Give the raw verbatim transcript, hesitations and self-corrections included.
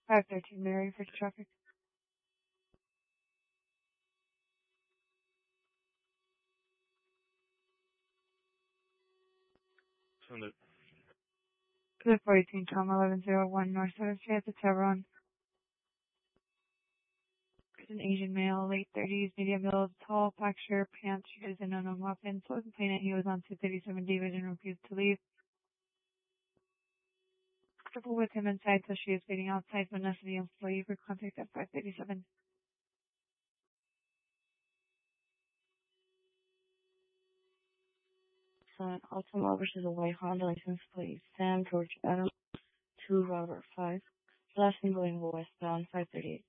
five thirteen Mary for traffic. Send it. Cliff fourteen, Tom eleven oh one North South Street at the Tavern. An Asian male, late thirties, medium build, tall, black shirt, pants, shoes, and unknown weapon. Told complainant he was on two thirty-seven David and refused to leave. Couple with him inside till she is waiting outside. Vanessa, the employee, for contact at five thirty-seven. Son, Altamar versus a white Honda license plate. Sam George Adam, two Robert five. Last name going westbound, five thirty-eight.